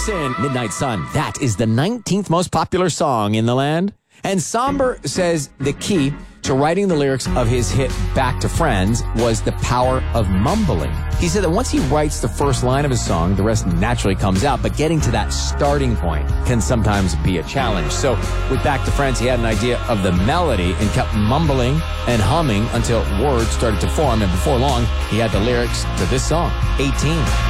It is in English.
Morrison, Midnight Sun. That is the 19th most popular song in the land. And Somber says the key to writing the lyrics of his hit Back to Friends was the power of mumbling. He said that once he writes the first line of his song, the rest naturally comes out, but getting to that starting point can sometimes be a challenge. So with Back to Friends, he had an idea of the melody and kept mumbling and humming until words started to form, and before long, he had the lyrics to this song, 18.